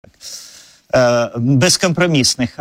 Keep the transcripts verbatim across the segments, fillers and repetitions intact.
безкомпромісних.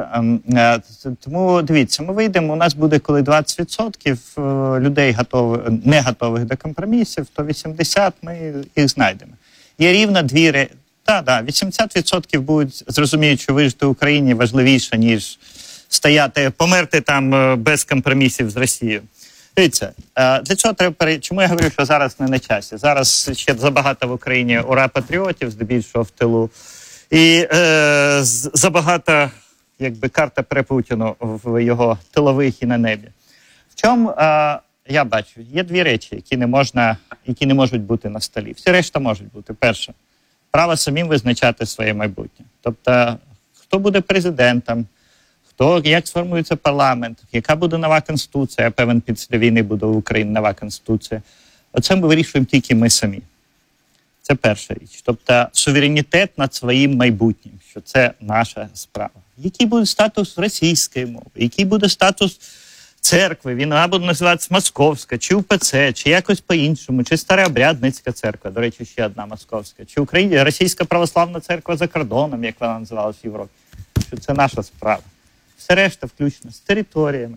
Тому, дивіться, ми вийдемо, у нас буде, коли двадцять відсотків людей готові, не готових до компромісів, то вісімдесят ми їх знайдемо. Є рівно дві речі. Так, так, вісімдесят відсотків будуть зрозуміють, що вижити в Україні важливіше, ніж стояти, померти там без компромісів з Росією. Дивіться, для чого треба, чому я говорю, що зараз не на часі? Зараз ще забагато в Україні ура-патріотів, здебільшого в тилу. І е, забагато, якби, карта при Путіну в його тилових і на небі. В чому, е, я бачу, є дві речі, які не можна, які не можуть бути на столі. Всі решта можуть бути. Перше, право самим визначати своє майбутнє. Тобто, хто буде президентом, хто, як сформується парламент, яка буде нова конституція, я певен, після війни буде в Україні нова конституція. Оце ми вирішуємо тільки ми самі. Це перша річ. Тобто суверенітет над своїм майбутнім, що це наша справа. Який буде статус російської мови, який буде статус церкви, вона буде називатися Московська, чи УПЦ, чи якось по-іншому, чи Старообрядницька церква, до речі, ще одна московська, чи Україна, Російська православна церква за кордоном, як вона називалась в Європі. Що це наша справа. Все решта включно з територіями.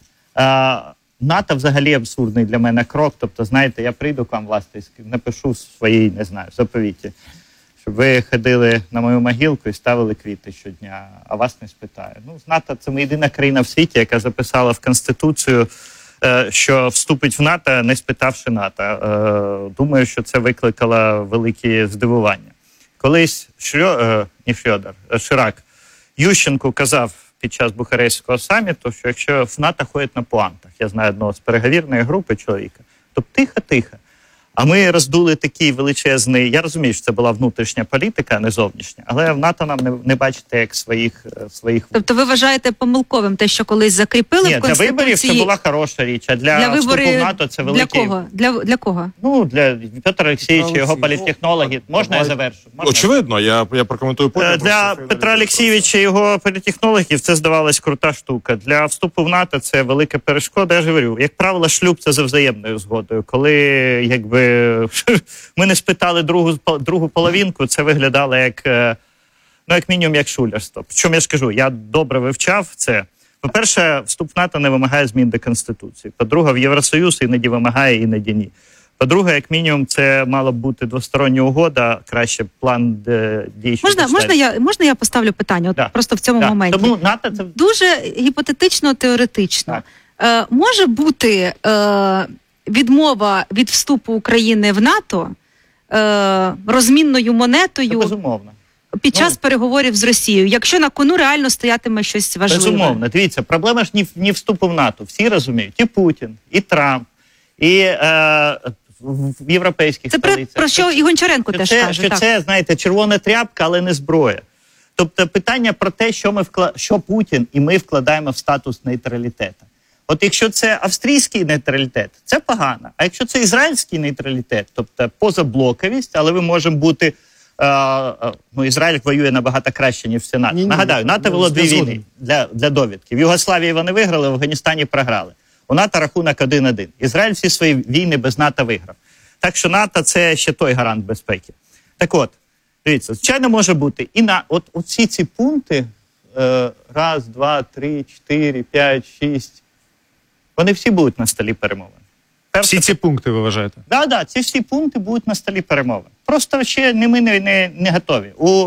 А, НАТО взагалі абсурдний для мене крок. Тобто, знаєте, я прийду к вам, власне, і напишу в своїй, не знаю, заповіті, щоб ви ходили на мою могилку і ставили квіти щодня, а вас не спитаю. Ну, з НАТО це ми єдина країна в світі, яка записала в Конституцію, що вступить в НАТО, не спитавши НАТО. Думаю, що це викликало великі здивування. Колись Шрьо... не Шрьодер, Ширак Ющенку казав під час Бухарестського саміту, що якщо в НАТО ходять на пуантах, я знаю одного з переговірної групи чоловіка, то тихо-тихо. А ми роздули такий величезний, я розумію, що це була внутрішня політика, а не зовнішня, але в НАТО нам не, не бачите як своїх... своїх... Тобто ви вважаєте помилковим те, що колись закріпили Ні, в Конституції? Для виборів це була хороша річ, а для, для виборів... вступу в НАТО це великий... Для кого? Для, для кого? Ну, для Петра Олексійовича, його політтехнологи. Можна я завершу? Можна? Очевидно, я, я прокоментую потім. Для Петра Олексійовича і його політтехнологів це здавалась крута штука. Для вступу в НАТО це велика перешкода. Я ж говорю, як правило, шлюб це за взаємною згодою. Коли, якби... ми не спитали другу, другу половинку, це виглядало як, ну, як мінімум, як шулерство. Причому я ж кажу, я добре вивчав це. По-перше, вступ в НАТО не вимагає змін до Конституції. По-друге, в Євросоюз іноді вимагає, іноді ні. По-друге, як мінімум, це мала б бути двостороння угода, краще план дій. Можна, можна, я, можна я поставлю питання? От да. Просто в цьому да. моменті. Тому НАТО це... Дуже гіпотетично-теоретично. Е, може бути е, відмова від вступу України в НАТО е, розмінною монетою це безумовно. Під час ну, переговорів з Росією, якщо на кону реально стоятиме щось важливе? Безумовно. Дивіться, проблема ж не, не вступу в НАТО. Всі розуміють. І Путін, і Трамп, і е, в європейських це столицях. Це про що і Гончаренко теж це, каже. Що так. це, знаєте, червона тряпка, але не зброя. Тобто питання про те, що, ми вкла... що Путін і ми вкладаємо в статус нейтралітету. От якщо це австрійський нейтралітет, це погано. А якщо це ізраїльський нейтралітет, тобто позаблоковість, але ви можемо бути... Uh, uh, ну, Ізраїль воює набагато краще, ніж все НАТО. Ні, Нагадаю, НАТО було дві війни для, для довідки. В Югославії вони виграли, в Афганістані програли. У НАТО рахунок один-один. Ізраїль всі свої війни без НАТО виграв. Так що НАТО – це ще той гарант безпеки. Так от, дивіться, звичайно може бути. І на от, от всі ці пункти, е, раз, два, три, чотири, п'ять, шість, вони всі будуть на столі перемовин. Всі ці пункти ви вважаєте? Так, да, да, ці всі пункти будуть на столі перемовин. Просто ще не ми не, не, не готові. У...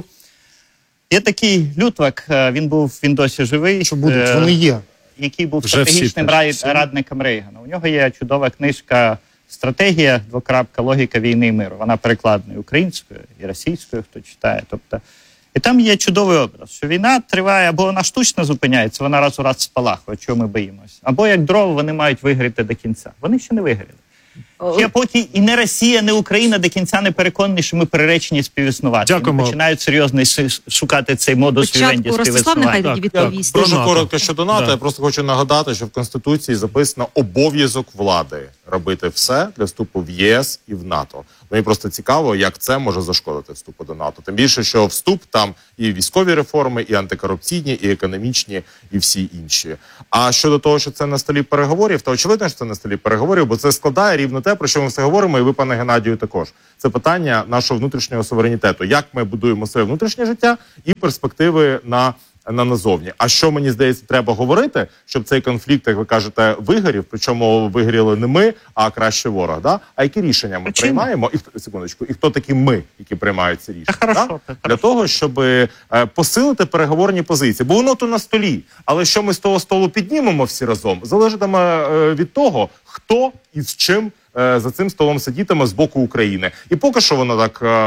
Є такий Лютвак, він був, він досі живий. Що будуть, вони є. Який був вже стратегічним всі, радником Рейгана. У нього є чудова книжка «Стратегія, двокрапка, логіка війни і миру». Вона перекладена і українською, і російською, хто читає. Тобто, і там є чудовий образ, що війна триває, або вона штучно зупиняється, вона раз у раз спалахує, чого ми боїмося. Або як дрова вони мають виграти до кінця. Вони ще не виграли. Ще поки і не Росія, не Україна до кінця не переконані, що ми приречені співіснувати. Дякуємо. Вони починають серйозно шукати цей модус вівенді співіснування. Дуже коротко щодо НАТО. Да. Я просто хочу нагадати, що в Конституції записано обов'язок влади робити все для вступу в ЄС і в НАТО. Мені просто цікаво, як це може зашкодити вступу до НАТО. Тим більше, що вступ там і військові реформи, і антикорупційні, і економічні, і всі інші. А щодо того, що це на столі переговорів, то очевидно, що це на столі переговорів, бо це складає рівно те, те, про що ми все говоримо, і ви, пане Геннадію, також. Це питання нашого внутрішнього суверенітету. Як ми будуємо своє внутрішнє життя і перспективи на, на назовні. А що, мені здається, треба говорити, щоб цей конфлікт, як ви кажете, вигорів, причому вигоріли не ми, а краще ворог, да? А які рішення ми Причина? приймаємо? І, секундочку, і хто такі ми, які приймають ці рішення? Та хорошо, да? та Для хорошо. того, щоб е, посилити переговорні позиції. Бо воно то на столі. Але що ми з того столу піднімемо всі разом, залежатиме е, від того, хто і з чим е, за цим столом сидітиме з боку України. І поки що воно так е,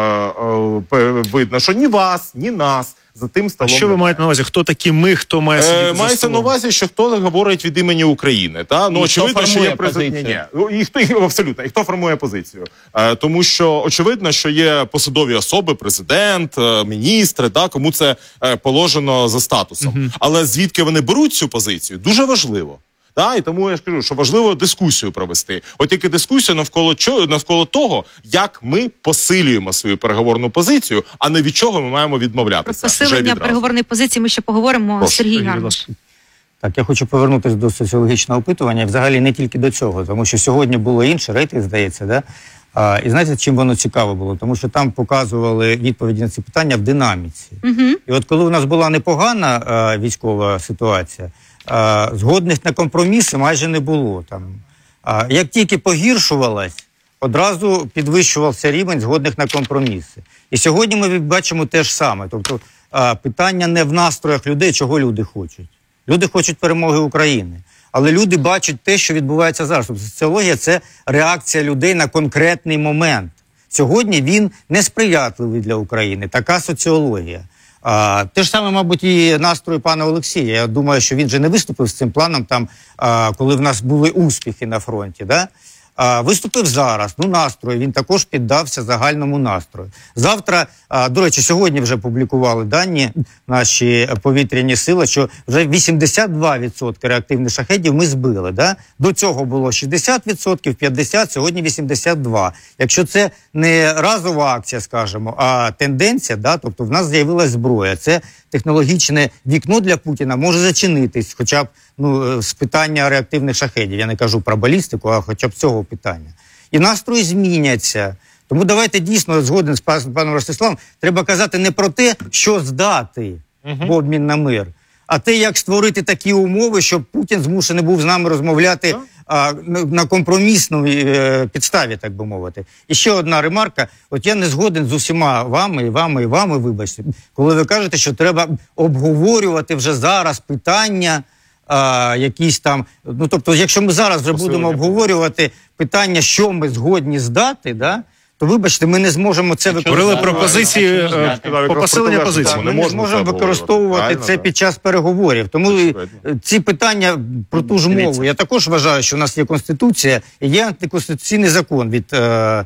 е, видно, що ні вас, ні нас за тим А столом. що ви немає. маєте на увазі? Хто такі ми, хто має сидіти Е, за мається столом? на увазі, що хто говорить від імені України, та ну І очевидно, хто що є формує президент. Ні, позицію? ні. Ну, і хто і, абсолютно, і хто формує позицію? Е, тому що очевидно, що є посадові особи, президент, е, міністри, та кому це е, положено за статусом. Мгм. Але звідки вони беруть цю позицію, дуже важливо. Да, і тому я ж кажу, що важливо дискусію провести. От тільки дискусію навколо чого, навколо того, як ми посилюємо свою переговорну позицію, а не від чого ми маємо Про відмовлятися. вже посилення відразу. переговорної позиції ми ще поговоримо. Прошу, Сергій Сергій, будь Гармаш. ласка. Так, я хочу повернутися до соціологічного опитування, і взагалі не тільки до цього, тому що сьогодні було інше, рейтинг, здається, да? А, і знаєте, чим воно цікаво було? Тому що там показували відповіді на ці питання в динаміці. Угу. І от коли у нас була непогана а, військова ситуація, а, згодних на компроміси майже не було там. А, як тільки погіршувалась, одразу підвищувався рівень згодних на компроміси. І сьогодні ми бачимо те ж саме. Тобто а, питання не в настроях людей, чого люди хочуть. Люди хочуть перемоги України. Але люди бачать те, що відбувається зараз. Тобто соціологія – це реакція людей на конкретний момент. Сьогодні він несприятливий для України. Така соціологія. А, те ж саме, мабуть, і настрої пана Олексія. Я думаю, що він же не виступив з цим планом, там, а, коли в нас були успіхи на фронті. Да? А, виступив зараз. Ну, настрою. Він також піддався загальному настрою. Завтра, а, до речі, сьогодні вже публікували дані наші повітряні сили, що вже вісімдесят два відсотки реактивних шахедів ми збили. Да? До цього було шістдесят відсотків, п'ятдесят відсотків, сьогодні вісімдесят два відсотки. Якщо це не разова акція, скажімо, а тенденція, да? Тобто в нас з'явилась зброя. Це технологічне вікно для Путіна може зачинитись, хоча б ну, з питання реактивних шахедів. Я не кажу про балістику, а хоча б цього питання. І настрої зміняться. Тому давайте дійсно, згоден з паном Ростиславом, треба казати не про те, що здати в обмін на мир, а те, як створити такі умови, щоб Путін змушений був з нами розмовляти а, на, на компромісній е, підставі, так би мовити. І ще одна ремарка. От я не згоден з усіма вами, і вами, і вами, вибачте, коли ви кажете, що треба обговорювати вже зараз питання, а, якісь там, ну тобто, якщо ми зараз вже Посилення. будемо обговорювати питання, що ми згодні здати, да, то, вибачте, ми не зможемо це Говорили використовувати. про позиції, Якщо не е, знати. по посилення позиції. Ми Ми не не можемо зможемо це використовувати обговорювати. це Правильно, під час переговорів. Тому Очевидно. е, ці питання про ту ж Дивіться. мову. Я також вважаю, що у нас є Конституція і є антиконституційний закон від е, е,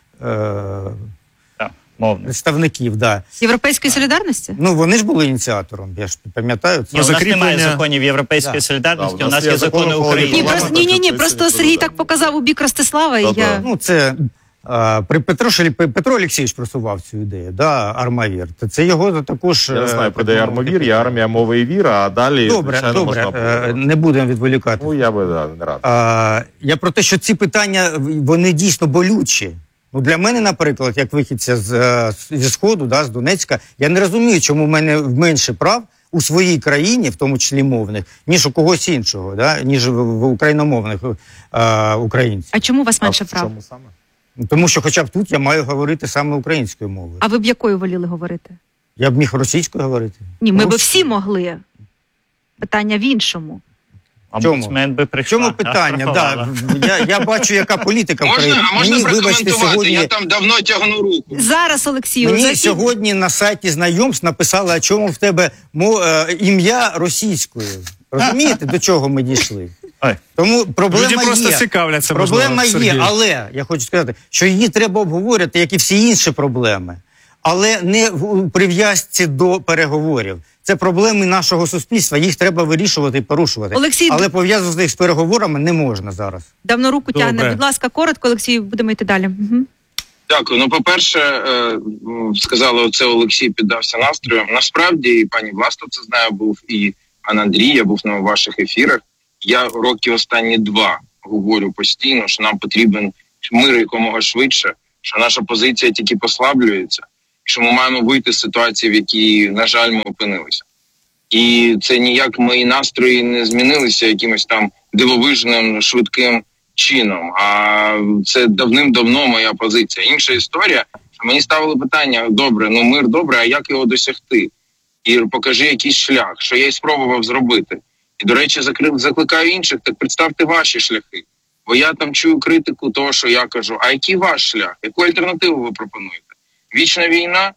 Так, мовно. представників. Да. Європейської солідарності? Ну, вони ж були ініціатором, я ж пам'ятаю це. Ні, у нас закріплення- немає законів Європейської Да. солідарності, Да, у нас є закони закони України. Ні, Парламент просто ні, ні, ні. підписаний Просто Сергій президентом. так показав у бік Ростислава, і Та-да. я Ну, це е, при Петро, Шелі- Петро Олексійович просував цю ідею, да, Армавір. Це- Це його також... Я не е, знаю, про де так армовір, мовити, є армія мови і віра, а далі, Добре, звичайно, добре, можна е, поговорити. не будемо відволікати. Ну, я би да, не радий. А, я про те, що ці питання, вони дійсно болючі. Ну, для мене, наприклад, як вихідця з, е, зі Сходу, да, з Донецька, я не розумію, чому в мене менше прав у своїй країні, в тому числі мовних, ніж у когось іншого, да, ніж в, в україномовних е, українців. а чому у вас менше А в прав? чому саме? Тому що хоча б тут я маю говорити саме українською мовою. А ви б якою воліли говорити? Я б міг російською говорити. Ні, ми б Рус- всі могли. Питання в іншому. Омбудсмен би В прийшла. чому питання? Да, штрафувала. я, я бачу, яка політика в Можна, країні. а можна Мені, вибачте, прокоментувати? сьогодні... Я там давно тягну руку. Зараз, Олексію, Мені зайдіть. сьогодні на сайті знайомств написали, а чому в тебе мо, е, ім'я російською. Розумієте, до чого ми дійшли? Ой. Тому проблема Люди просто є. цікавляться, Проблема можливо, є, Сергій. але я хочу сказати, що її треба обговорювати, як і всі інші проблеми. Але не в у прив'язці до переговорів. Це проблеми нашого суспільства, їх треба вирішувати і порушувати. Олексій, Але пов'язувати їх з переговорами не можна зараз. давно руку Добре. тягне. Будь ласка, коротко, Олексію, будемо йти далі. Угу. Дякую. Ну, по-перше, е, м, сказали, оце Олексій піддався настроям. Насправді, і пані Властов це знає, був, і пан Андрій, я був на ваших ефірах. Я роки останні два говорю постійно, що нам потрібен мир якомога швидше, що наша позиція тільки послаблюється, що ми маємо вийти з ситуації, в якій, на жаль, ми опинилися. І це ніяк мої настрої не змінилися якимось там дивовижним, швидким чином. А це давним-давно моя позиція. Інша історія, що мені ставили питання: добре, ну мир добре, а як його досягти? І покажи якийсь шлях, що я й спробував зробити. І, до речі, закликаю інших, так представте ваші шляхи. Бо я там чую критику того, що я кажу. А який ваш шлях? Яку альтернативу ви пропонуєте? Вічна війна?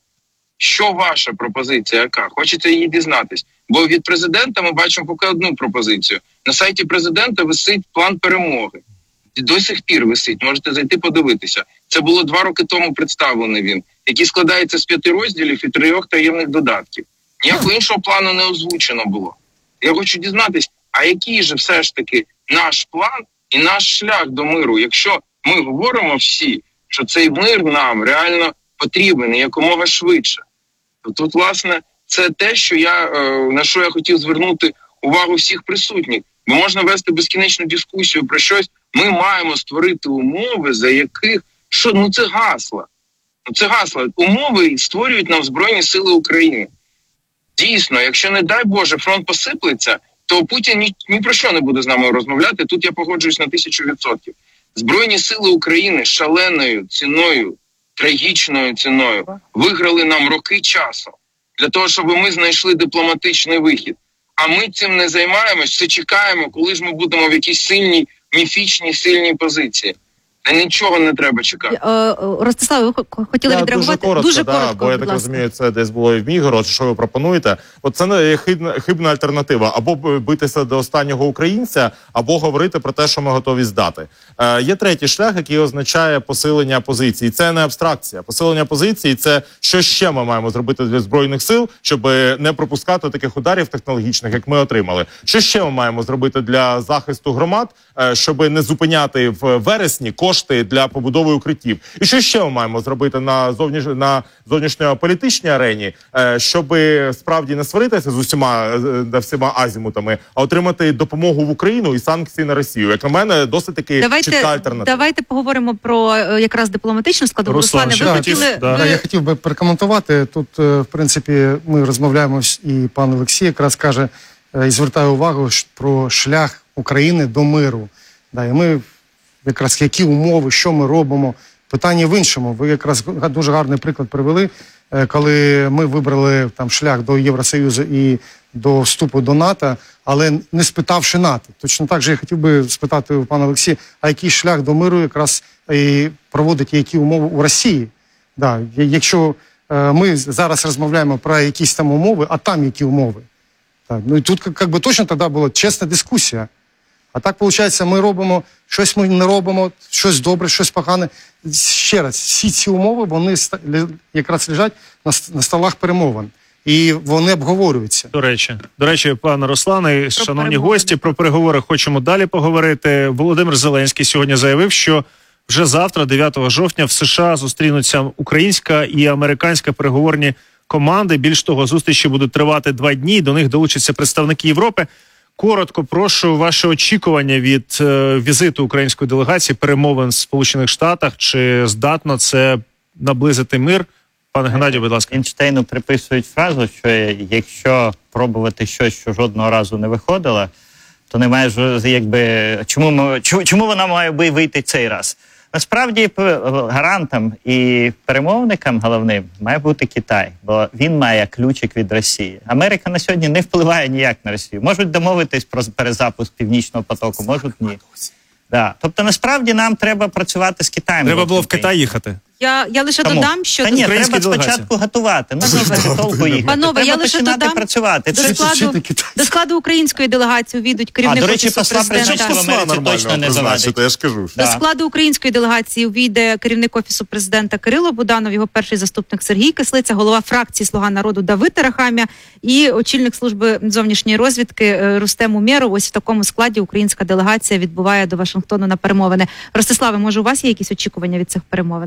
Що ваша пропозиція, яка? Хочеться її дізнатись. Бо від президента ми бачимо поки одну пропозицію. На сайті президента висить план перемоги. До сих пір висить, можете зайти подивитися. Це було два роки тому представлений він, який складається з п'яти розділів і трьох таємних додатків. Ніякого іншого плану не озвучено було. Я хочу дізнатись, а який же все ж таки наш план і наш шлях до миру, якщо ми говоримо всі, що цей мир нам реально потрібен і якомога швидше. То тут, власне, це те, що я, на що я хотів звернути увагу всіх присутніх. Бо можна вести безкінечну дискусію про щось. Ми маємо створити умови, за яких, що, ну це гасла. Ну це гасла. Умови створюють нам Збройні Сили України. Дійсно, якщо, не дай Боже, фронт посиплеться, то Путін ні, ні про що не буде з нами розмовляти. Тут я погоджуюсь на тисячу відсотків. Збройні Сили України шаленою ціною, трагічною ціною виграли нам роки часу для того, щоб ми знайшли дипломатичний вихід. А ми цим не займаємось, все чекаємо, коли ж ми будемо в якійсь сильній, міфічній, сильній позиції. Та нічого не треба чекати. Ростислав, ви хотіли Да, відреагувати? Дуже коротко, Дуже да, коротко, бо я будь так ласка. розумію, це десь було і в Мігород, що ви пропонуєте. От це не хибна, хибна альтернатива. Або битися до останнього українця, або говорити про те, що ми готові здати. Е, є третій шлях, який означає посилення позиції. Це не абстракція. Посилення позиції – це що ще ми маємо зробити для Збройних сил, щоб не пропускати таких ударів технологічних, як ми отримали. Що ще ми маємо зробити для захисту громад, е, щоб не зупиняти в вересні кошти для побудови укриттів. І що ще ми маємо зробити на зовніш... на зовнішньополітичній арені, е, щоб справді не сваритися з усіма е, всіма азімутами, а отримати допомогу в Україну і санкції на Росію. Як на мене, досить таки Давайте, чітка альтернатива. давайте поговоримо про е, якраз дипломатичну складову. Руслан, Руслане, ще ви хотів, хотіли... да. ви- Да, я хотів би прокоментувати. Тут, е, в принципі, ми розмовляємо, і пан Олексій якраз каже е, і звертає увагу ш- про шлях України до миру. Да, і ми якраз які умови, що ми робимо. Питання в іншому. Ви якраз га- дуже гарний приклад привели, е, коли ми вибрали там шлях до Євросоюзу і до вступу до НАТО, але не спитавши НАТО. Точно так же я хотів би спитати у пана Олексія, а який шлях до миру якраз і проводить які умови у Росії? Да, я- якщо е, ми зараз розмовляємо про якісь там умови, а там які умови? Так, ну і тут як, як би точно тоді була чесна дискусія. А так, виходить, ми робимо, щось ми не робимо, щось добре, щось погане. Ще раз, всі ці умови, вони ста- ле- якраз лежать на, с- на столах перемовин. І вони обговорюються. До речі, до речі, пане Руслане, шановні перемовини. гості, про переговори хочемо далі поговорити. Володимир Зеленський сьогодні заявив, що вже завтра, дев'ятого жовтня, в США зустрінуться українська і американська переговорні команди. Більш того, зустрічі будуть тривати два дні, і до них долучаться представники Європи. Коротко прошу ваше очікування від е, візиту української делегації, перемовин в Сполучених Штатах. Чи здатно це наблизити мир? Пане Геннадію, будь ласка. Ейнштейну приписують фразу, що якщо пробувати щось, що жодного разу не виходило, то немає ж, якби, чому, ми, чому, чому вона має би вийти цей раз? Насправді п- гарантом і перемовником головним має бути Китай, бо він має ключик від Росії. Америка на сьогодні не впливає ніяк на Росію. Можуть домовитись про перезапуск Північного потоку, можуть ні. Да. Тобто насправді нам треба працювати з Китаєм. Треба було в Китай. Китай їхати. Я, я лише Чому? додам, що... Та ні, Українська треба делегація. спочатку готувати. Ну, без толку їхати. Панове, треба я лише починати додам, працювати. До Це- складу, вчити китайську. до складу української делегації увійдуть А, керівник до речі, Офісу посла президента. президента в Америці точно не завадить. Я ж кажу. До Да. складу української делегації увійде керівник Офісу президента Кирило Буданов, його перший заступник Сергій Кислиця, голова фракції «Слуга народу» Давид Тарахамія і очільник служби зовнішньої розвідки е, Рустем Умєров. Ось в такому складі українська делегація відбуває до Вашингтону на перемовини. Ростиславе, може, у вас є якісь очікування від цих перемовин? Ну,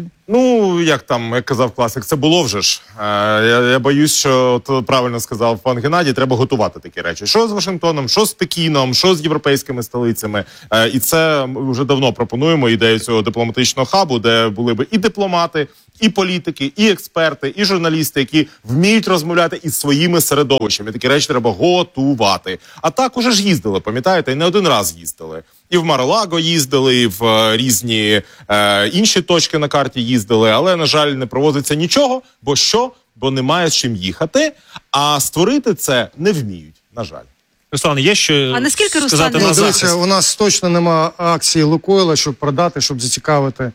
Ну, як там, як казав класик, це було вже ж. Е, я, я боюсь, що то правильно сказав пан Геннадій, треба готувати такі речі. Що з Вашингтоном, що з Пекіном, що з європейськими столицями. Е, і це ми вже давно пропонуємо ідею цього дипломатичного хабу, де були б і дипломати, і політики, і експерти, і журналісти, які вміють розмовляти із своїми середовищами. Такі речі треба готувати. А так уже ж їздили, пам'ятаєте, і не один раз їздили. І в Мар-а-Лаго їздили, і в е, різні е, інші точки на карті їздили, але, на жаль, не проводиться нічого, бо що? Бо немає з чим їхати, а створити це не вміють, на жаль. Руслан, є що А наскільки, сказати Руслане, на Ну, захист? дивіться, у нас точно нема акції Лукойла, щоб продати, щоб зацікавити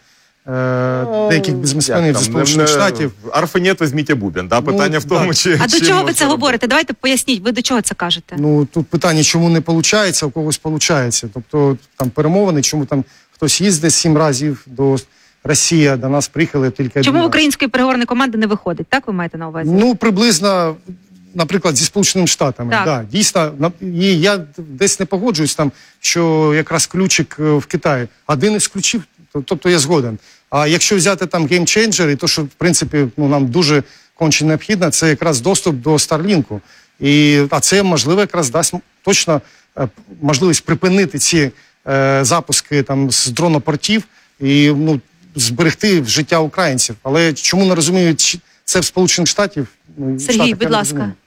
е, деяких бізнесменів зі Сполучених Штатів. Арфенет візьміть бубен, да? Питання Ну, в тому, так. чи... А до чи чого ви можна це робити. говорите? Давайте поясніть, ви до чого це кажете? Ну, тут питання, чому не виходить, а у когось виходить. Тобто там перемовини, чому там хтось їздить сім разів до Росії, до нас приїхали тільки Чому один раз. української переговорної команди не виходить? Так ви маєте на увазі? Ну, приблизно, наприклад, зі Сполученими Штатами. Так. Да, дійсно, на- і я десь не погоджуюсь там, що якраз ключик е, в Китаї. Один із ключів, то- тобто я згоден. А якщо взяти там геймченджери, то що, в принципі, ну, нам дуже конче необхідно, це якраз доступ до Starlink. І, а це, можливо, якраз дасть точно е, можливість припинити ці е, запуски там з дронопортів і, ну, зберегти життя українців. Але чому не розуміють чи- це в Сполучених Штатів? Ну, Сергій, Штатах я будь не ласка. розумію.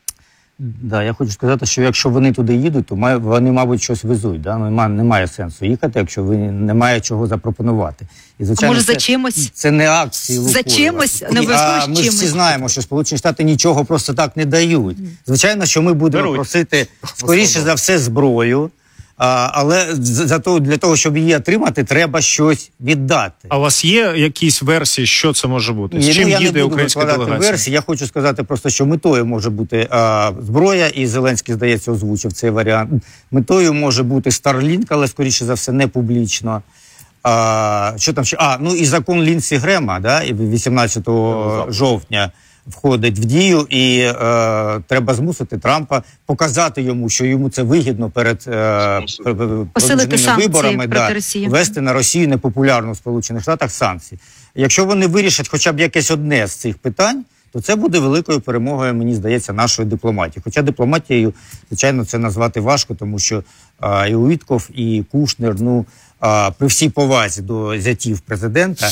Да, я хочу сказати, що якщо вони туди їдуть, то має, вони, мабуть, щось везуть. Да? Нема, немає сенсу їхати, якщо ви немає чого запропонувати. І, А звичайно, може за це, чимось? це не акції За Лукойла. чимось? Не Ні, обов'язково а з ми ж чимось. всі знаємо, що Сполучені Штати нічого просто так не дають. Звичайно, що ми будемо Беруть. просити, скоріше за все, зброю. А, але за, за то, для того, щоб її отримати, треба щось віддати. А у вас є якісь версії, що це може бути? З Ні, чим ну, я їде не буду українська викладати делегація? версії. Я хочу сказати просто, що метою може бути а, зброя, і Зеленський, здається, озвучив цей варіант. Метою може бути Starlink, але, скоріше за все, не публічно. А, що там ще? А, ну і закон Лінсі Грема, да, і вісімнадцятого жовтня входить в дію, і е, треба змусити Трампа показати йому, що йому це вигідно перед е, проміжними санкції виборами, проти да, Росії. ввести на Росію непопулярну в Сполучених Штатах санкції. Якщо вони вирішать хоча б якесь одне з цих питань, то це буде великою перемогою, мені здається, нашої дипломатії. Хоча дипломатією, звичайно, це назвати важко, тому що а, і Уітков, і Кушнер, ну, а, при всій повазі до зятів президента,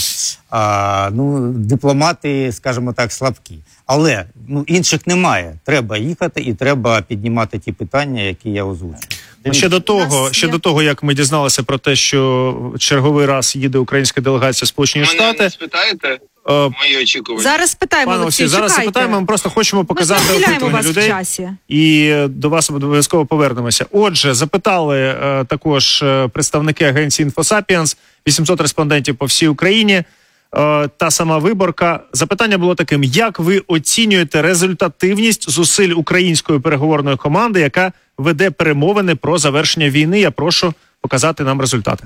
а, ну, дипломати, скажімо так, слабкі. Але ну, інших немає. Треба їхати і треба піднімати ті питання, які я озвучив. Ну, Ще до того, нас ще є- до того, як ми дізналися про те, що черговий раз їде українська делегація в Сполучені Мене Штати. не спитаєте Е, мої очікування? Зараз питаємо, Пане Олексій, Олексій, зараз чекайте. запитаємо, ми просто хочемо Ми показати розділяємо опитування вас в людей. часі. І до вас обов'язково повернемося. Отже, запитали е, також е, представники агенції «Інфосапіенс», вісімсот респондентів по всій Україні. Е, та сама виборка. Запитання було таким: як ви оцінюєте результативність зусиль української переговорної команди, яка веде перемовини про завершення війни? Я прошу показати нам результати.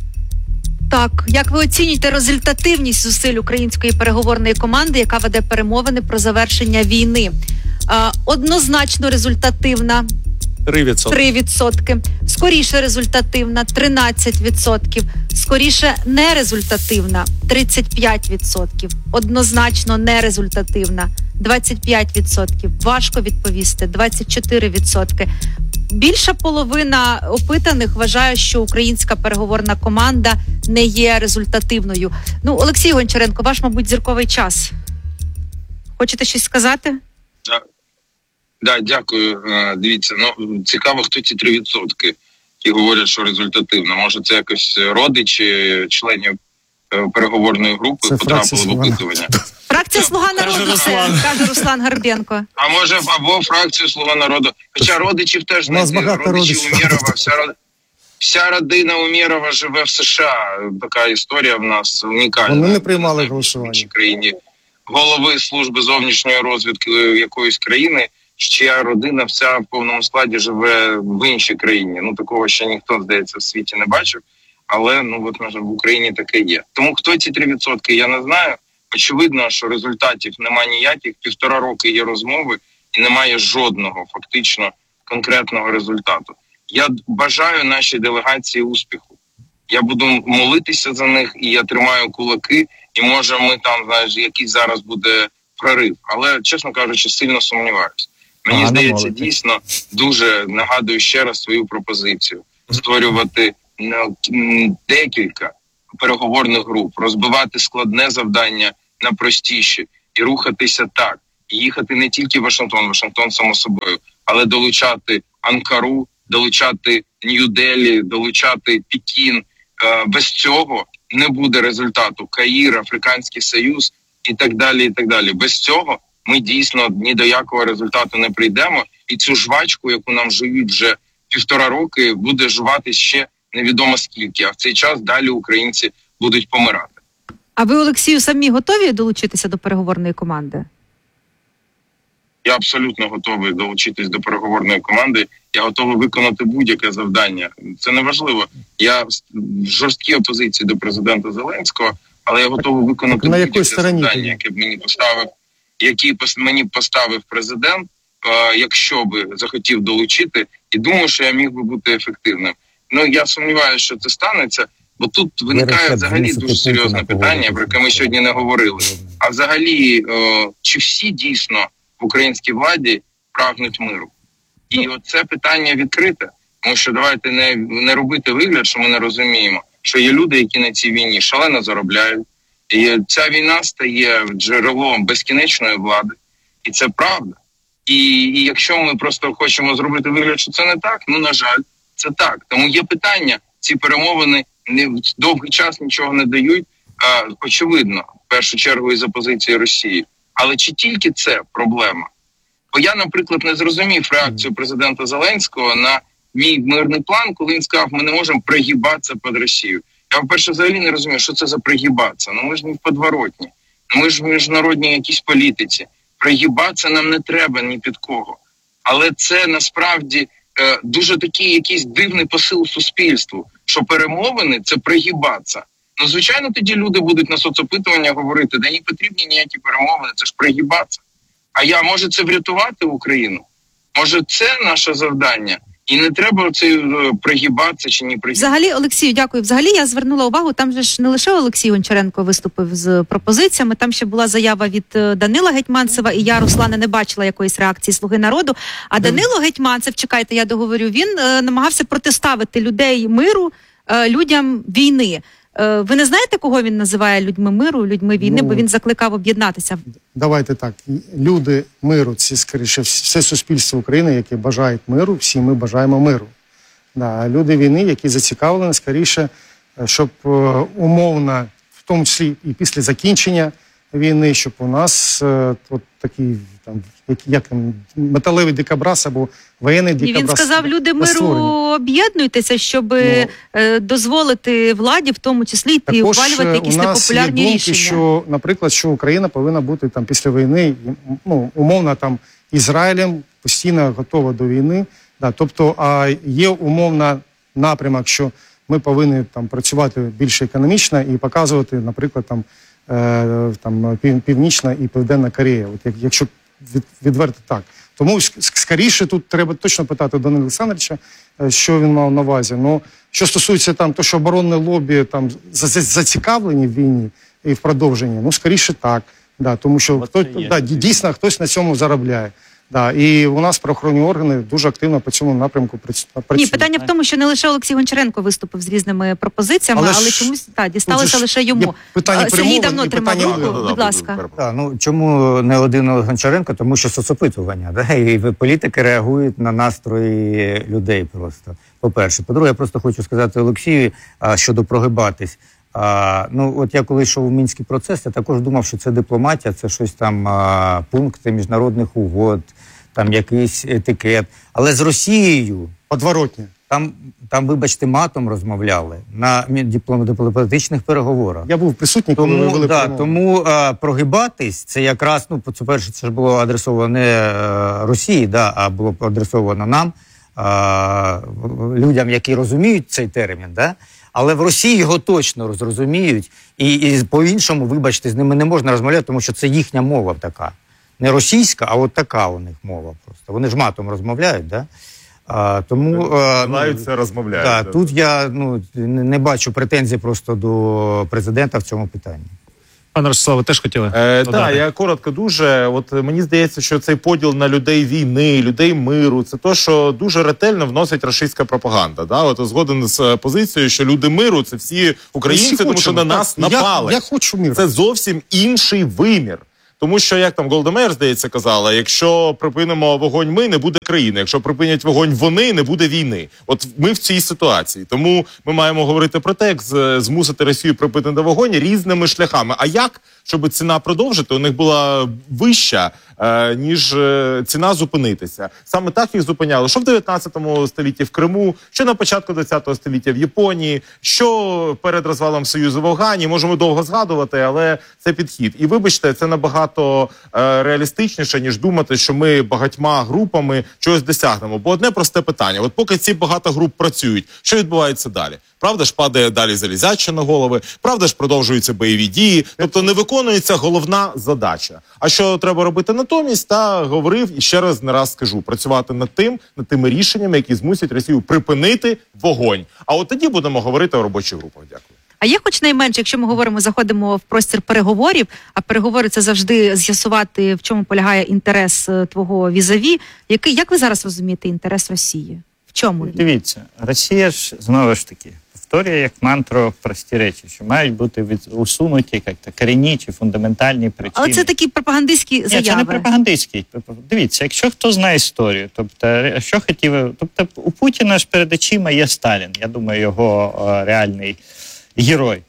Так, як ви оцінюєте результативність зусиль української переговорної команди, яка веде перемовини про завершення війни? А, однозначно результативна Три відсотки. три відсотки, скоріше результативна тринадцять відсотків, скоріше нерезультативна тридцять п'ять відсотків, однозначно нерезультативна двадцять п'ять відсотків, важко відповісти двадцять чотири відсотки. Більша половина опитаних вважає, що українська переговорна команда не є результативною. Ну, Олексій Гончаренко, ваш, мабуть, зірковий час. Хочете щось сказати? Да, да, дякую. Е, Дивіться, ну цікаво, хто ці три відсотки, які говорять, що результативно. Може, це якось родичі членів е, переговорної групи Це потрапили фракція в «Слуга опитування. Фракція «Слуга народу» це, каже Руслан Гарбенко. А може, або фракцію «Слуга народу». Хоча родичів теж У нас не багато родичі родичів. Умєрова. Вся, ро- вся родина Умєрова живе в США. Така історія в нас унікальна. Вони не приймали знаю, голосування. в іншій країні. Голови служби зовнішньої розвідки якоїсь країни, чия родина вся в повному складі живе в іншій країні. Ну, такого ще ніхто, здається, в світі не бачив. Але, ну, от, може, в Україні таке є. Тому хто ці три відсотки, я не знаю. Очевидно, що результатів немає ніяких. Півтора роки є розмови і немає жодного фактично конкретного результату. Я бажаю нашій делегації успіху. Я буду молитися за них, і я тримаю кулаки. і може ми там, знаєш, якийсь зараз буде прорив. Але, чесно кажучи, сильно сумніваюся. Мені Ага, здається, намовити. дійсно дуже нагадую ще раз свою пропозицію. Створювати ну, м, декілька переговорних груп, розбивати складне завдання на простіші і рухатися так. І їхати не тільки в Вашингтон, Вашингтон само собою, але долучати Анкару, долучати Нью-Делі, долучати Пекін. Е, без цього не буде результату. Каїр, Африканський Союз і так далі, і так далі. Без цього ми дійсно ні до якого результату не прийдемо. І цю жвачку, яку нам жують вже півтора роки, буде жувати ще невідомо скільки. А в цей час далі українці будуть помирати. А ви, Олексію, самі готові долучитися до переговорної команди? Я абсолютно готовий долучитись до переговорної команди. Я готовий виконати будь-яке завдання. Це не важливо. Я в жорсткій опозиції до президента Зеленського, але я готовий виконати на якій будь-яке стороні завдання, тоді? яке б мені поставив, який пос- мені поставив президент, е, якщо би захотів долучити. І думаю, що я міг би бути ефективним. Ну я сумніваюся, що це станеться, бо тут виникає рецепт взагалі змусити дуже серйозне Путіна питання, погодитися. про яке ми сьогодні не говорили. А взагалі, е, чи всі дійсно в українській владі прагнуть миру? І оце питання відкрите, тому що давайте не, не робити вигляд, що ми не розуміємо, що є люди, які на цій війні шалено заробляють. І ця війна стає джерелом безкінечної влади. І це правда. І, і якщо ми просто хочемо зробити вигляд, що це не так, ну, на жаль, це так. Тому є питання, ці перемовини не, довгий час нічого не дають, а, очевидно, в першу чергу із опозиції Росії. Але чи тільки це проблема? Бо я, наприклад, не зрозумів реакцію президента Зеленського на мій мирний план, коли він сказав, ми не можемо пригибатися під Росію. Я, по-перше, взагалі не розумію, що це за пригибатися. Ну ми ж не в подворотні, ну, ми ж в міжнародній якійсь політиці. Пригибатися нам не треба ні під кого. Але це насправді е, дуже такий якийсь дивний посил суспільству, що перемовини – це пригибатися. Ну, звичайно, тоді люди будуть на соцопитування говорити, да не потрібні ніякі перемовини, це ж пригибатися. А я, може це врятувати Україну? Може це наше завдання? І не треба це е, пригибатися чи не пригибатися. Взагалі, Олексію, дякую. Взагалі я звернула увагу, там же ж не лише Олексій Гончаренко виступив з пропозиціями, там ще була заява від е, Данила Гетманцева, і я, Руслане, не бачила якоїсь реакції «Слуги народу». А Данило Гетманцев, чекайте, я договорю, він е, намагався протиставити людей миру е, людям війни. Е, ви не знаєте, кого він називає людьми миру, людьми війни, Ну, бо він закликав об'єднатися? Давайте так. Люди миру, це скоріше все суспільство України, яке бажають миру, всі ми бажаємо миру. Да, люди війни, які зацікавлені, скоріше, щоб е, умовно, в тому числі і після закінчення війни, щоб у нас е, от такий там, як, як там, металевий дикобраз або воєнний І дикобраз. він сказав, люди миру, створені. об'єднуйтеся, щоб Ну, е, дозволити владі, в тому числі, йти Також ухвалювати е, якісь у нас є непопулярні думки, рішення. що, наприклад, що Україна повинна бути там після війни, ну, умовно, там, Ізраїлем постійно готова до війни. Да, тобто, а є умовно напрямок, що ми повинні там працювати більш економічно і показувати, наприклад, там, е, там пів, Північна і Південна Корея. От як, якщо від, відверто так. Тому ск- скоріше тут треба точно питати Данила Олександровича, е, що він мав на увазі. Ну, що стосується там, то, що оборонне лобі там за- за- зацікавлені в війні і в продовженні, ну, скоріше так. Да, тому що хто, да, дійсно хтось на цьому заробляє. Да, і у нас правоохоронні органи дуже активно по цьому напрямку прац- працюють. Ні, питання в тому, що не лише Олексій Гончаренко виступив з різними пропозиціями, але, Але ж чомусь та, тут дісталося же ж лише є йому. питання А, Сергій перемовин давно і тримав питання руку, виборів. будь ласка. Так, ну чому не один Гончаренко? Тому що соцопитування, да? І ви- політики реагують на настрої людей просто. По-перше. По-друге, я просто хочу сказати Олексію а, щодо прогибатись. А, ну, от я коли йшов у Мінський процес, я також думав, що це дипломатія, це щось там а, пункти міжнародних угод, там якийсь етикет. Але з Росією Подворотні. там, там вибачте, матом розмовляли на мі- диплом- дипломатичних переговорах. Я був присутній, коли ви Тому, вели да, перемовини. тому а, прогибатись, це якраз, ну, по-перше, це ж було адресовано не е, Росії, да, а було адресовано нам, а, людям, які розуміють цей термін, да? Але в Росії його точно зрозуміють, і, і по-іншому, вибачте, з ними не можна розмовляти, тому що це їхня мова така. Не російська, а от така у них мова просто. Вони ж матом розмовляють, да? А, тому, а, Знають це, розмовляють. Да, да. тут я ну, не, не бачу претензій просто до президента в цьому питанні. Пане Ростиславе, теж хотіли? Е, додати? так, я коротко дуже. От мені здається, що цей поділ на людей війни, людей миру, це то, що дуже ретельно вносить рашистська пропаганда. Да? От згоден з позицією, що люди миру це всі українці, Всі тому що хочемо, на нас так. напали. Я, я хочу миру. Це зовсім інший вимір. Тому що, як там Голда Меїр, здається, казала, якщо припинимо вогонь ми, не буде країни. Якщо припинять вогонь вони, не буде війни. От ми в цій ситуації. Тому ми маємо говорити про те, як з- змусити Росію припинити вогонь різними шляхами. А як, щоб ціна продовжити, у них була вища, е, ніж е, ціна зупинитися. Саме так їх зупиняли. Що в дев'ятнадцятому столітті в Криму, що на початку двадцятого століття в Японії, що перед розвалом Союзу в Афгані. Можемо довго згадувати, але це підхід. І вибачте, це набагато е, реалістичніше, ніж думати, що ми багатьма групами чогось досягнемо. Бо одне просте питання. От поки ці багато груп працюють, що відбувається далі? Правда ж падає далі залізяча на голови, правда ж продовжуються бойові дії, тобто не виконується головна задача. А що треба робити натомість? Та говорив і ще раз не раз скажу, працювати над тим, над тими рішеннями, які змусять Росію припинити вогонь. А от тоді будемо говорити у робочих групах. Дякую. А є хоч найменше, якщо ми говоримо, заходимо в простір переговорів, а переговори це завжди з'ясувати, в чому полягає інтерес е, твого візаві. Який, як ви зараз розумієте інтерес Росії? В чому він? Дивіться, Росія ж знову ж таки повторює як мантру прості речі, що мають бути від, усунуті як-то корінні чи фундаментальні причини. Але це такі пропагандистські Ні, заяви. це не пропагандистський. Дивіться, якщо хто знає історію, тобто що хотів, тобто у Путіна ж перед очима є Сталін. Я думаю, його о, реальний герой.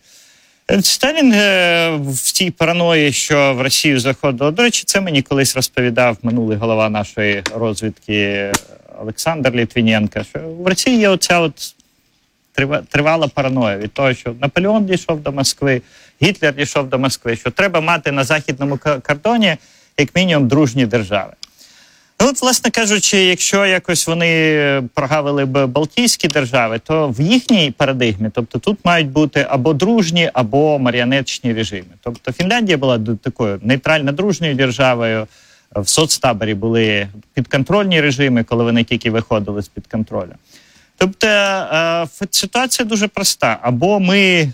Сталін е, в цій параної, що в Росію заходило, до речі, це мені колись розповідав минулий голова нашої розвідки Олександр Літвіненко, що в Росії є оця от трива- тривала параноя від того, що Наполеон дійшов до Москви, Гітлер дійшов до Москви, що треба мати на західному к- кордоні як мінімум дружні держави. Ну, от, власне кажучи, якщо якось вони прогавили б Балтійські держави, то в їхній парадигмі, тобто тут мають бути або дружні, або маріонеточні режими. Тобто Фінляндія була д- такою нейтрально-дружньою державою, в соцтаборі були підконтрольні режими, коли вони тільки виходили з-під контролю. Тобто е, ситуація дуже проста. Або ми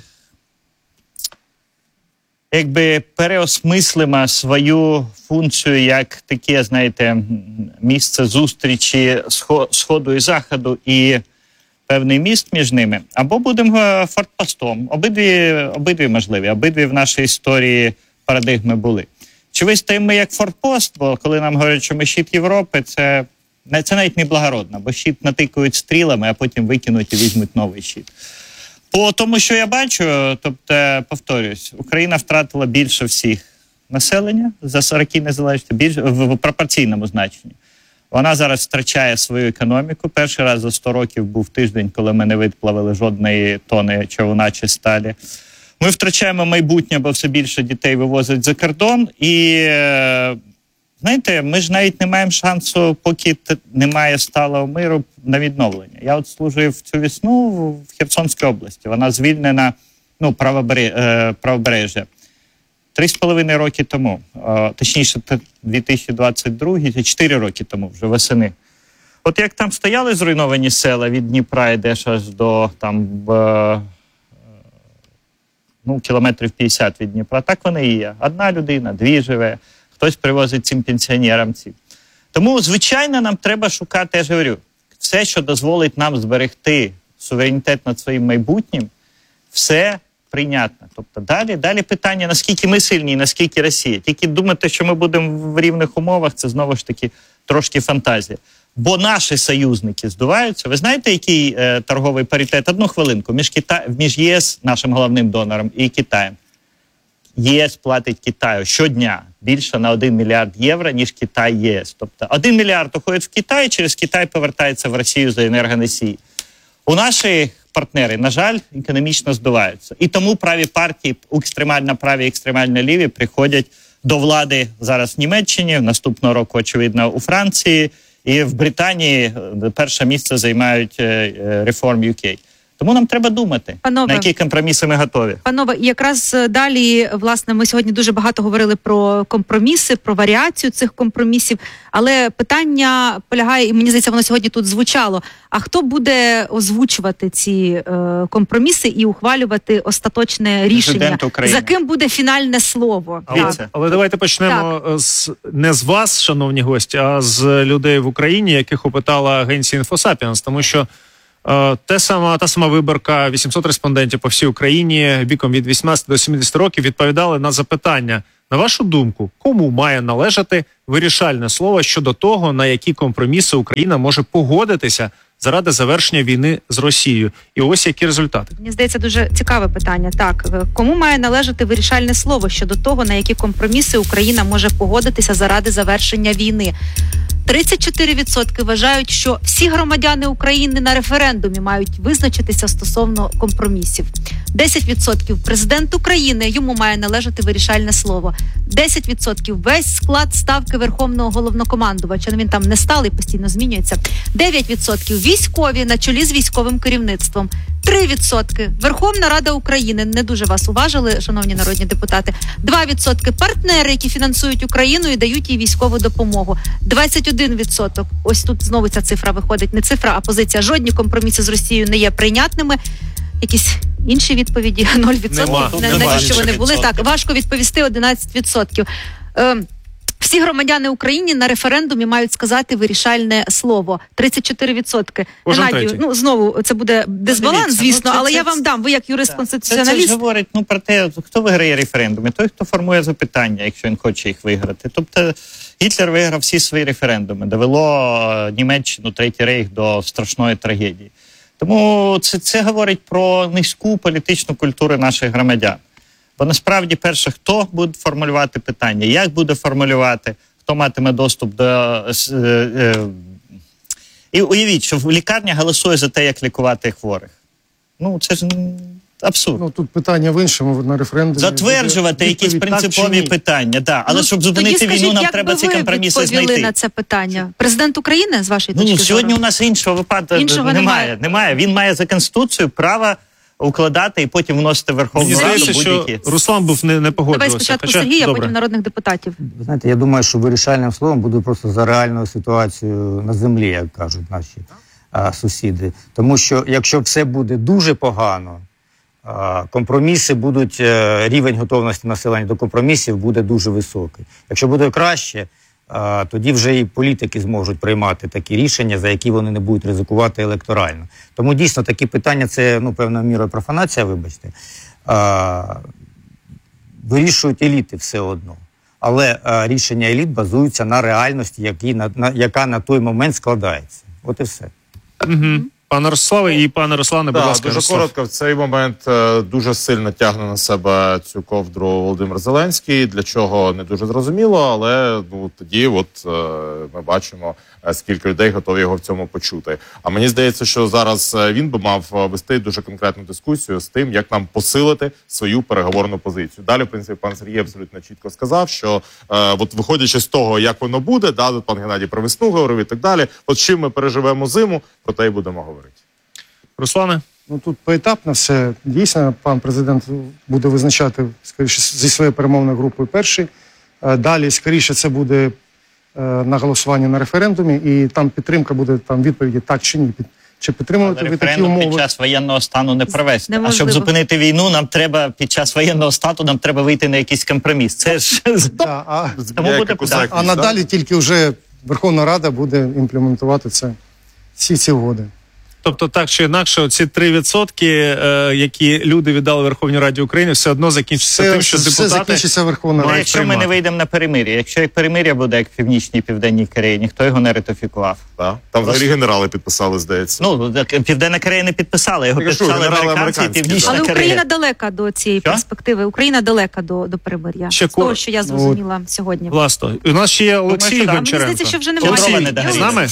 якби переосмислимо свою функцію як таке, знаєте, місце зустрічі схо- Сходу і Заходу і певний міст між ними, або будемо фортпостом. Обидві, обидві можливі, обидві в нашій історії парадигми були. Чи вистоїмо ми як фортпост, бо коли нам говорять, що ми щит Європи, це, це навіть не благородно, бо щит натикають стрілами, а потім викинуть і візьмуть новий щит. По тому, що я бачу, тобто, повторюсь, Україна втратила більше всіх населення за сорок незалежності, більше в, в пропорційному значенні. Вона зараз втрачає свою економіку. Перший раз за сто років був тиждень, коли ми не виплавили жодної тони човна чи сталі. Ми втрачаємо майбутнє, бо все більше дітей вивозять за кордон. І, е, знаєте, ми ж навіть не маємо шансу, поки т- немає сталого миру, на відновлення. Я от служив цю весну в Херсонській області. Вона звільнена, ну, правобере- е, правобережжя. Три з половиною роки тому, е, точніше, т- дві тисячі двадцять другий, чотири роки тому, вже восени. От як там стояли зруйновані села від Дніпра, йдеш аж до там, е, ну, кілометрів п'ятдесят від Дніпра, так вони і є. Одна людина, дві живе, хтось привозить цим пенсіонерам ці. Тому, звичайно, нам треба шукати, я ж говорю, все, що дозволить нам зберегти суверенітет над своїм майбутнім, все прийнятно. Тобто далі, далі питання, наскільки ми сильні і наскільки Росія. Тільки думати, що ми будемо в рівних умовах, це знову ж таки трошки фантазія. Бо наші союзники здуваються. Ви знаєте, який е, торговий паритет? Одну хвилинку. Між, Кита... між ЄС, нашим головним донором, і Китаєм. ЄС платить Китаю щодня більше на один мільярд євро, ніж Китай ЄС. Тобто один мільярд уходить в Китай, через Китай повертається в Росію за енергоносії. У наші партнери, на жаль, економічно здуваються. І тому праві партії, екстремально праві, екстремально ліві, приходять до влади зараз в Німеччині, наступного року, очевидно, у Франції, і в Британії перше місце займають Reform ю кей. Тому нам треба думати, Панове, на які компроміси ми готові. Панове, і якраз е, далі, власне, ми сьогодні дуже багато говорили про компроміси, про варіацію цих компромісів, але питання полягає, і мені здається, воно сьогодні тут звучало, а хто буде озвучувати ці е, компроміси і ухвалювати остаточне рішення? Президент України. За ким буде фінальне слово? Але, Так. але давайте почнемо з не з вас, шановні гості, а з людей в Україні, яких опитала агенція «Інфосапіенс», тому що е, те сама, та сама виборка, вісімсот респондентів по всій Україні віком від вісімнадцяти до сімдесяти років відповідали на запитання. На вашу думку, кому має належати вирішальне слово щодо того, на які компроміси Україна може погодитися заради завершення війни з Росією? І ось які результати. Мені здається, дуже цікаве питання. Так, е, кому має належати вирішальне слово щодо того, на які компроміси Україна може погодитися заради завершення війни? тридцять чотири відсотки вважають, що всі громадяни України на референдумі мають визначитися стосовно компромісів. десять відсотків президент України, йому має належати вирішальне слово. десять відсотків весь склад ставки Верховного головнокомандувача, ну він там не сталий, постійно змінюється. дев'ять відсотків військові на чолі з військовим керівництвом. три відсотки Верховна Рада України, не дуже вас уважили, шановні народні депутати. два відсотки партнери, які фінансують Україну і дають їй військову допомогу. двадцять один відсоток, ось тут знову ця цифра виходить, не цифра, а позиція. Жодні компроміси з Росією не є прийнятними. Якісь інші відповіді нуль відсотків. Нема. Не, Нема навіщо вони інших були? відсотків. Так, важко відповісти одинадцять відсотків. Е, всі громадяни України на референдумі мають сказати вирішальне слово. тридцять чотири відсотки. Кожен Геннадію, третій. ну знову це буде дисбаланс, дивіться, звісно, ну, це- але це- я вам дам. Ви як Це, юрист-конституціоналіст. це ж говорить ну, про те, хто виграє референдуми, той, хто формує запитання, якщо він хоче їх виграти. Тобто Гітлер виграв всі свої референдуми, довело е, Німеччину, Третій Рейх до страшної трагедії. Тому це, це говорить про низьку політичну культуру наших громадян. Бо насправді, перше, хто буде формулювати питання, як буде формулювати, хто матиме доступ до... Е, е, і уявіть, що в лікарня голосує за те, як лікувати хворих. Ну, це ж м, абсурд. Ну тут питання в іншому на референдумі. Затверджувати буде якісь відповідь, так чи принципові ні. питання, да. але Ну, щоб тоді зупинити скажіть, війну, нам як треба би ці ви компроміси відповіли знайти. на це питання? Президент України, з вашої Ну, точки ну сьогодні зору? у нас іншого випадку Іншого немає. немає. немає. Він має за Конституцією право укладати і потім вносити в Верховну Мені Раду здається, що будь-які. Руслан був не, не Давай погоджувався. спочатку Хоча, Сергія, добре. потім народних депутатів. Ви знаєте, я думаю, що вирішальним словом буде просто за реальною ситуацією на землі, як кажуть наші а, сусіди. Тому що якщо все буде дуже погано, а, компроміси будуть, е, рівень готовності населення до компромісів буде дуже високий. Якщо буде краще, а, тоді вже і політики зможуть приймати такі рішення, за які вони не будуть ризикувати електорально. Тому дійсно такі питання, це ну, певною мірою профанація, вибачте, а, вирішують еліти все одно. Але а, рішення еліт базуються на реальності, які, на, на, яка на той момент складається. От і все. Угу. Пане Ростиславе і пане Руслане, будь Да, ласка, дуже Ярослав. коротко. В цей момент е, дуже сильно тягне на себе цю ковдру Володимир Зеленський. Для чого не дуже зрозуміло, але ну тоді, от е, ми бачимо, е, скільки людей готові його в цьому почути. А мені здається, що зараз е, він би мав е, вести дуже конкретну дискусію з тим, як нам посилити свою переговорну позицію. Далі, в принципі, пан Сергій абсолютно чітко сказав, що е, от виходячи з того, як воно буде, да, тут пан Геннадій про весну говорив і так далі. От чим ми переживемо зиму, про те й будемо говорити. Руслане? Ну тут поетапно все. Дійсно, пан президент буде визначати, скоріше, зі своєю перемовною групою перший. Е, Далі, скоріше, це буде е, на голосуванні на референдумі, і там підтримка буде, там відповіді так чи ні. Під- Чи підтримувати Але ви такі референдум під умови? час воєнного стану не провести. А Неможливо. щоб зупинити війну, нам треба під час воєнного стану нам треба вийти на якийсь компроміс. Це ж Да, а, тому буде Кусак, а надалі тільки вже Верховна Рада буде імплементувати це, всі ці угоди. Тобто, так чи інакше, ці три відсотки, е, які люди віддали Верховній Раді України, все одно закінчиться Все, тим, що все депутати... закінчиться Верховна Ну, Рада. якщо ми приймати. не вийдемо на перемир'я, якщо як перемир'я буде, як в Північній і Південній Кореї, ніхто його не ратифікував. Да? Там взагалі генерали підписали, здається. Ну, так, Південна Корея не підписала, його Я кажу, підписали генерали американці і американські, Північна Але Корея. Україна далека до цієї Що? перспективи. Україна далека до, до перемир'я. Ще З того, кор- що я зрозуміла сьогодні. Власно. У нас ще є Олексій що да. Мені Гончаренко. здається, що вже Олексій, немає. не договорили. з нами?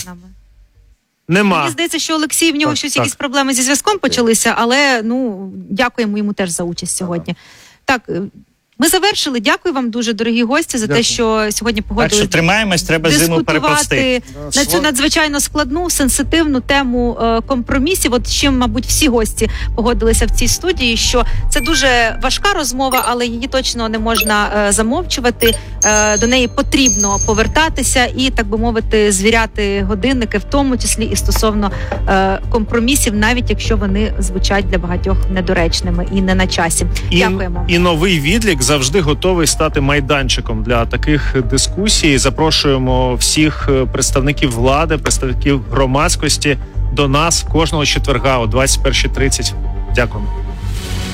Нема. Мені здається, що Олексій, в нього Так, щось так. якісь проблеми зі зв'язком почалися, але ну дякуємо йому теж за участь сьогодні. Так, е, Ми завершили. Дякую вам дуже, дорогі гості, за Дякую. те, що сьогодні Так що погодились тримаємось, треба зиму перепрости. дискутувати на цю надзвичайно складну, сенситивну тему е, компромісів. От з чим, мабуть, всі гості погодилися в цій студії, що це дуже важка розмова, але її точно не можна е, замовчувати. Е, до неї потрібно повертатися і, так би мовити, звіряти годинники, в тому числі і стосовно е, компромісів, навіть якщо вони звучать для багатьох недоречними і не на часі. І, Дякуємо. і новий відлік завжди готовий стати майданчиком для таких дискусій. Запрошуємо всіх представників влади, представників громадськості до нас кожного четверга о двадцять перша тридцять. Дякуємо.